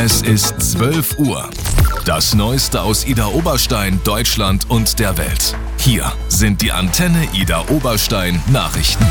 Es ist 12 Uhr. Das Neueste aus Ida Oberstein, Deutschland und der Welt. Hier sind die Antenne Ida Oberstein Nachrichten.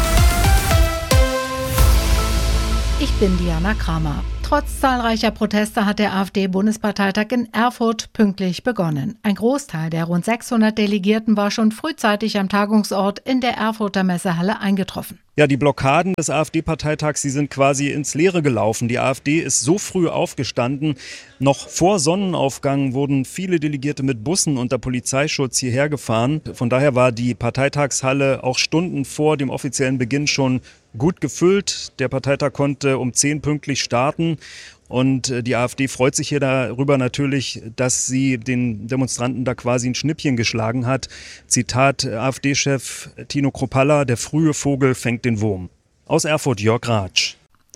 Ich bin Diana Kramer. Trotz zahlreicher Proteste hat der AfD-Bundesparteitag in Erfurt pünktlich begonnen. Ein Großteil der rund 600 Delegierten war schon frühzeitig am Tagungsort in der Erfurter Messehalle eingetroffen. Ja, die Blockaden des AfD-Parteitags, die sind quasi ins Leere gelaufen. Die AfD ist so früh aufgestanden. Noch vor Sonnenaufgang wurden viele Delegierte mit Bussen unter Polizeischutz hierher gefahren. Von daher war die Parteitagshalle auch Stunden vor dem offiziellen Beginn schon gut gefüllt. Der Parteitag konnte um 10 pünktlich starten. Und die AfD freut sich hier darüber natürlich, dass sie den Demonstranten da quasi ein Schnippchen geschlagen hat. Zitat AfD-Chef Tino Kruppalla: Der frühe Vogel fängt den Wurm. Aus Erfurt, Jörg Ratsch.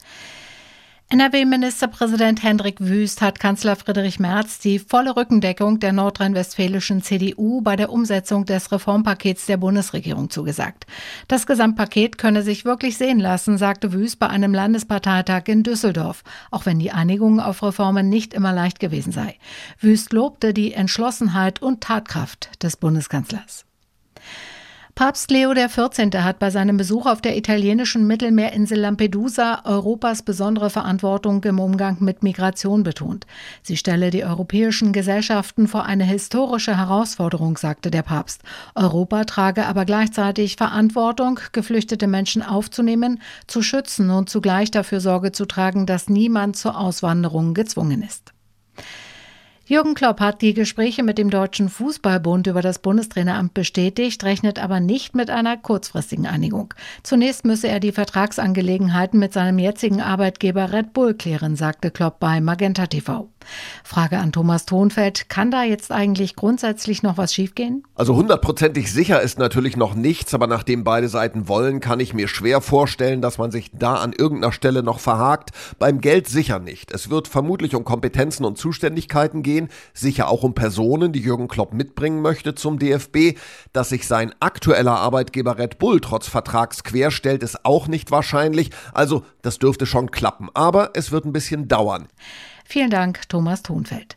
NRW-Ministerpräsident Hendrik Wüst hat Kanzler Friedrich Merz die volle Rückendeckung der nordrhein-westfälischen CDU bei der Umsetzung des Reformpakets der Bundesregierung zugesagt. Das Gesamtpaket könne sich wirklich sehen lassen, sagte Wüst bei einem Landesparteitag in Düsseldorf, auch wenn die Einigung auf Reformen nicht immer leicht gewesen sei. Wüst lobte die Entschlossenheit und Tatkraft des Bundeskanzlers. Papst Leo XIV. Hat bei seinem Besuch auf der italienischen Mittelmeerinsel Lampedusa Europas besondere Verantwortung im Umgang mit Migration betont. Sie stelle die europäischen Gesellschaften vor eine historische Herausforderung, sagte der Papst. Europa trage aber gleichzeitig Verantwortung, geflüchtete Menschen aufzunehmen, zu schützen und zugleich dafür Sorge zu tragen, dass niemand zur Auswanderung gezwungen ist. Jürgen Klopp hat die Gespräche mit dem Deutschen Fußballbund über das Bundestraineramt bestätigt, rechnet aber nicht mit einer kurzfristigen Einigung. Zunächst müsse er die Vertragsangelegenheiten mit seinem jetzigen Arbeitgeber Red Bull klären, sagte Klopp bei Magenta TV. Frage an Thomas Thonfeld: Kann da jetzt eigentlich grundsätzlich noch was schiefgehen? Also 100%ig sicher ist natürlich noch nichts, aber nachdem beide Seiten wollen, kann ich mir schwer vorstellen, dass man sich da an irgendeiner Stelle noch verhakt. Beim Geld sicher nicht. Es wird vermutlich um Kompetenzen und Zuständigkeiten gehen, sicher auch um Personen, die Jürgen Klopp mitbringen möchte zum DFB. Dass sich sein aktueller Arbeitgeber Red Bull trotz Vertrags querstellt, ist auch nicht wahrscheinlich. Also das dürfte schon klappen, aber es wird ein bisschen dauern. Vielen Dank, Thomas Thonfeld.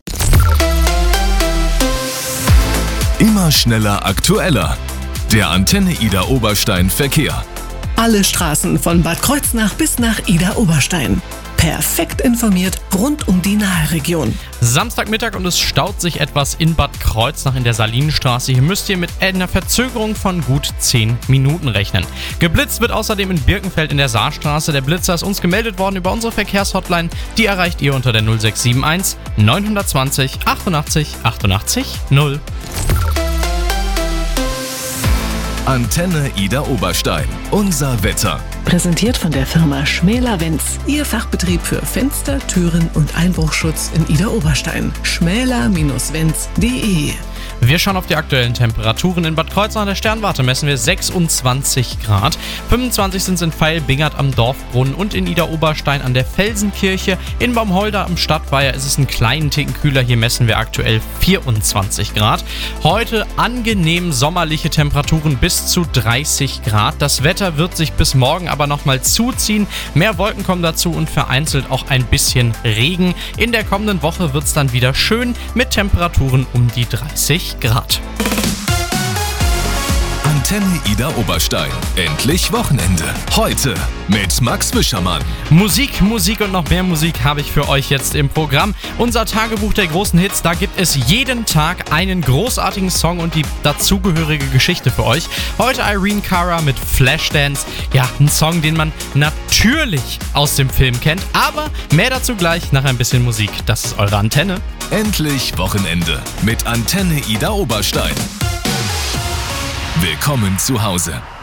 Immer schneller, aktueller. Der Antenne Ida Oberstein Verkehr. Alle Straßen von Bad Kreuznach bis nach Ida Oberstein. Perfekt informiert rund um die Nahregion. Samstagmittag und es staut sich etwas in Bad Kreuznach in der Salinenstraße. Hier müsst ihr mit einer Verzögerung von gut 10 Minuten rechnen. Geblitzt wird außerdem in Birkenfeld in der Saarstraße. Der Blitzer ist uns gemeldet worden über unsere Verkehrshotline. Die erreicht ihr unter der 0671 920 88 88 0. Antenne Ida Oberstein. Unser Wetter. Präsentiert von der Firma Schmäler-Wenz. Ihr Fachbetrieb für Fenster, Türen und Einbruchschutz in Ida Oberstein. schmäler-wenz.de. Wir schauen auf die aktuellen Temperaturen. In Bad Kreuznach an der Sternwarte messen wir 26 Grad. 25 sind es in Veil-Bingert am Dorfbrunnen und in Ida Oberstein an der Felsenkirche. In Baumholder am Stadtweiher ist es einen kleinen Ticken kühler. Hier messen wir aktuell 24 Grad. Heute angenehm sommerliche Temperaturen bis zu 30 Grad. Das Wetter wird sich bis morgen aber nochmal zuziehen. Mehr Wolken kommen dazu und vereinzelt auch ein bisschen Regen. In der kommenden Woche wird es dann wieder schön mit Temperaturen um die 30 Grad. Antenne Ida Oberstein. Endlich Wochenende. Heute mit Max Wischermann. Musik und noch mehr Musik habe ich für euch jetzt im Programm. Unser Tagebuch der großen Hits, da gibt es jeden Tag einen großartigen Song und die dazugehörige Geschichte für euch. Heute Irene Cara mit Flashdance. Ja, ein Song, den man natürlich aus dem Film kennt, aber mehr dazu gleich nach ein bisschen Musik. Das ist eure Antenne. Endlich Wochenende mit Antenne Ida Oberstein. Willkommen zu Hause.